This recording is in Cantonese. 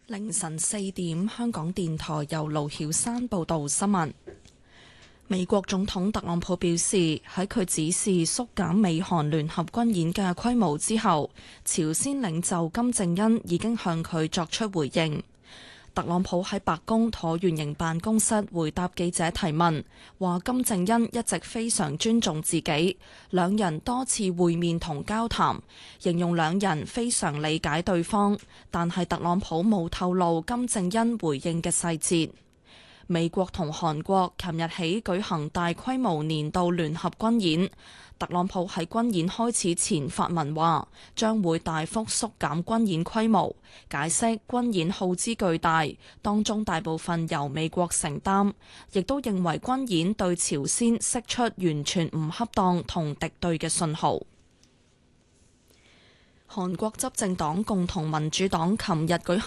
凌晨4點，香港電台由盧曉山報道新聞。美國總統特朗普表示，喺佢指示縮減美韓聯合軍演嘅規模之後，朝鮮領袖金正恩已經向佢作出回應。特朗普喺白宮橢圓形辦公室回答記者提問，話金正恩一直非常尊重自己，兩人多次會面同交談，形容兩人非常理解對方，但係特朗普冇透露金正恩回應嘅細節。美國同韓國琴日起舉行大規模年度聯合軍演，特朗普喺軍演開始前發文話，將會大幅縮減軍演規模，解釋軍演耗資巨大，當中大部分由美國承擔，亦都認為軍演對朝鮮釋出完全唔恰當同敵對嘅信號。韓國執政黨共同民主黨琴日舉行